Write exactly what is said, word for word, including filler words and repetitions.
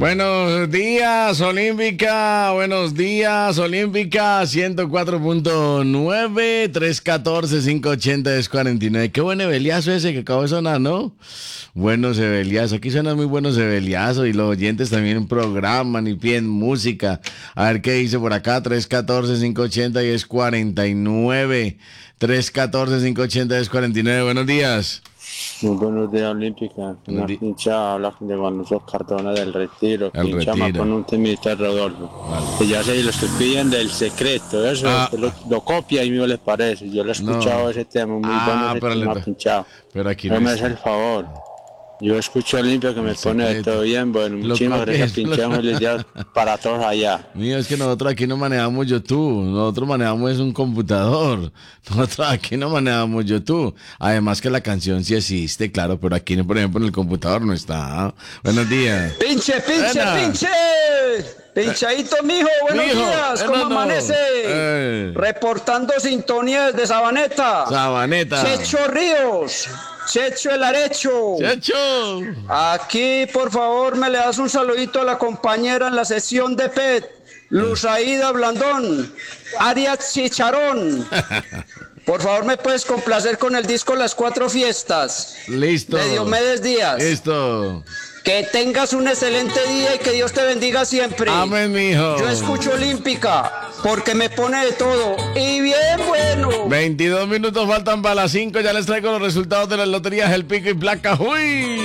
Buenos días, Olímpica. Buenos días, Olímpica. ciento cuatro punto nueve, trescientos catorce, quinientos ochenta, cuarenta y nueve. Qué buen ebeliazo ese que acabó de sonar, ¿no? Buenos ebeliazos. Aquí suenan muy buenos ebeliazos y los oyentes también programan y piden música. A ver qué dice por acá. trescientos catorce, quinientos ochenta, cuarenta y nueve. trescientos catorce, quinientos ochenta, cuarenta y nueve. Buenos días. Muy buenos días, Olímpica. Una di- pinchada habla de Juan Luis Cardona del Retiro. El Pincha más Retiro. con un temita de Rodolfo. Vale. Que ya sé, lo estoy pidiendo del secreto. Eso Ah. usted lo, lo copia y mío les parece. Yo lo he escuchado No. ese tema. Muy Ah, bueno ese pero le tema to- pinchado. Pero aquí No no me es. hace el favor. Yo escucho Olimpia que me El pone de secreto. todo bien. Bueno, Lo muchísimas copias, gracias. lo- Pinchamos y les ya para todos allá. Mío, es que nosotros aquí no manejamos YouTube, nosotros manejamos es un computador, nosotros aquí no manejamos YouTube, además que la canción sí existe, claro, pero aquí, por ejemplo, en el computador no está. Buenos días. Pinche, pinche, Buena. pinche. Pinchadito, mijo, buenos Mijo, días, ¿cómo hermano. amanece? Eh. Reportando sintonía desde Sabaneta. Sabaneta. Checho Ríos, Checho el Arecho. Checho. Aquí, por favor, me le das un saludito a la compañera en la sesión de P E T, Luzaida Blandón, Arias Chicharón. Por favor, ¿me puedes complacer con el disco Las Cuatro Fiestas? Listo. De Diomedes Díaz. Listo. Que tengas un excelente día y que Dios te bendiga siempre. Amén, mijo. Yo escucho Olímpica porque me pone de todo. Y bien bueno. veintidós minutos faltan para las cinco, ya les traigo los resultados de las loterías El Pico y Placa. ¡Uy!